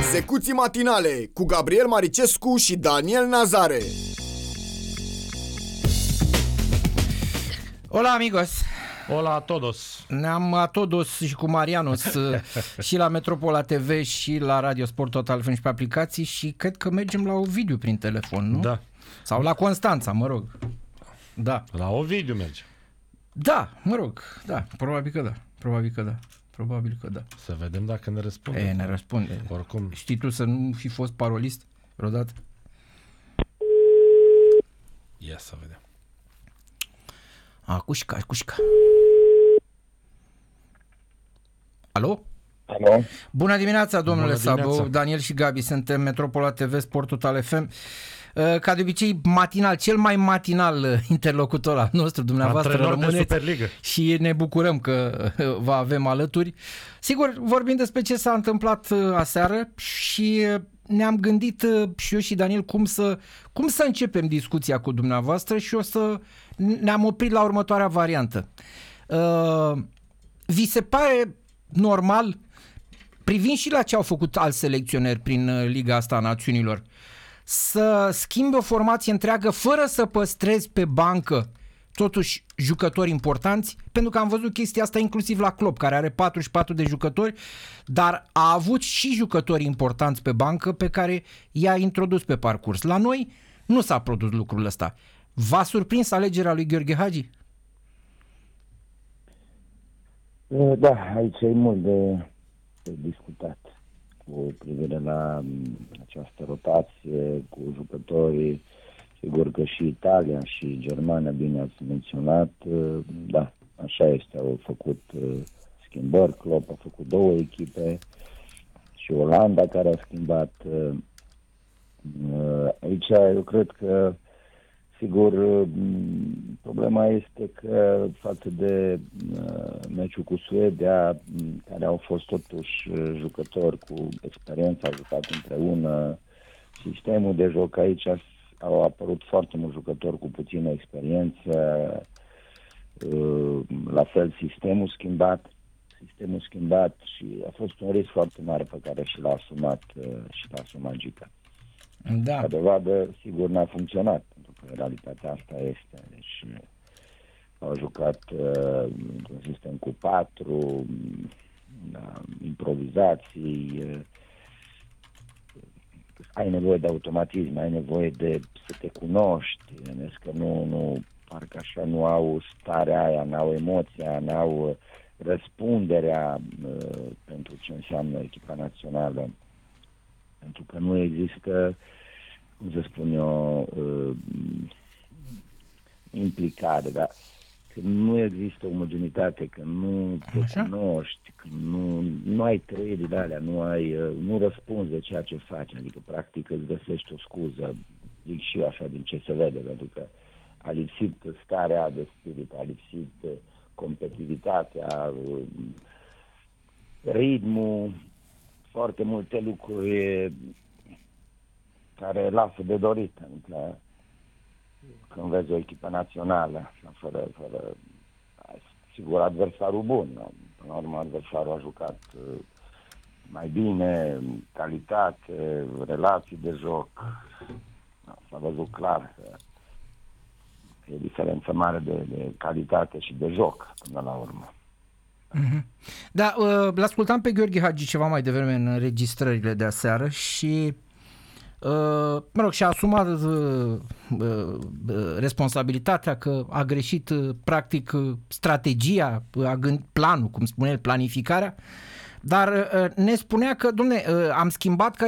Execuții matinale cu Gabriel Maricescu și Daniel Nazare. Hola amigos! Hola a todos! Ne-am a todos și cu Marianos și la Metropola TV și la Radio Sport Total FM și pe aplicații și cred că mergem la Ovidiu prin telefon, nu? Da. Sau la Constanța, mă rog. Da. La Ovidiu merge. Da, mă rog, da, probabil că da. Probabil că da. Să vedem dacă ne răspunde. Ne răspunde. Oricum. Știi tu să nu fi fost parolist vreodată? Ia să vedem. Cușca. Alo? Alo? Bună dimineața, domnule Bună dimineața. Sabo, Daniel și Gabi, suntem Metropola TV, Sport Total FM. Ca de obicei, matinal, cel mai matinal interlocutor al nostru, dumneavoastră, Antrenor de rămâneți Superligă. și ne bucurăm că vă avem alături. Sigur, vorbim despre ce s-a întâmplat aseară și ne-am gândit și eu și Daniel cum să începem discuția cu dumneavoastră și ne-am oprit la următoarea variantă. Vi se pare normal, privind și la ce au făcut alți selecționeri prin Liga asta a Națiunilor, să schimbi o formație întreagă fără să păstrezi pe bancă totuși jucători importanți? Pentru că am văzut chestia asta inclusiv la Klopp, care are 44 de jucători, dar a avut și jucători importanți pe bancă pe care i-a introdus pe parcurs. La noi nu s-a produs lucrul ăsta. V-a surprins alegerea lui Gheorghe Hagi? Da, aici e mult de discutat cu privire la această rotație cu jucătorii. Sigur că și Italia și Germania, bine ați menționat, da, așa este, au făcut schimbări, Klopp a făcut 2 echipe și Olanda care a schimbat. Aici eu cred că, sigur, problema este că față de meciul cu Suedia, care au fost totuși jucători cu experiență, au jucat împreună, sistemul de joc aici au apărut foarte mulți jucători cu puțină experiență, la fel sistemul schimbat și a fost un risc foarte mare pe care și l-a asumat Gica. Da. Ca dovadă, sigur, n-a funcționat, pentru că realitatea asta este. Deci au jucat într-un sistem cu 4, improvizații, ai nevoie de automatism, ai nevoie de să te cunoști, că nu, parcă așa nu au starea aia, n-au emoția, n-au răspunderea pentru ce înseamnă echipa națională. Pentru că nu există, cum să spun eu, implicare, dar că nu există omogenitate, că nu te cunoști, că nu ai trăirile alea, nu răspunzi de ceea ce faci, adică practic îți găsești o scuză, zic și eu așa din ce se vede, pentru că a lipsit starea de spirit, a lipsit competitivitatea, ritmul, foarte multe lucruri care lasă de dorit, adică când vezi o echipă națională, fără sigur, adversarul bun. Până la urmă, adversarul a jucat mai bine, calitate, relații de joc. S-a văzut clar că e diferență mare de calitate și de joc, până la urmă. Mm-hmm. Da, l-ascultam pe Gheorghe Hagi ceva mai devreme în înregistrările de aseară și și-a asumat responsabilitatea că a greșit practic strategia, planul, cum spune el, planificarea, dar ne spunea că, dom'le, am schimbat ca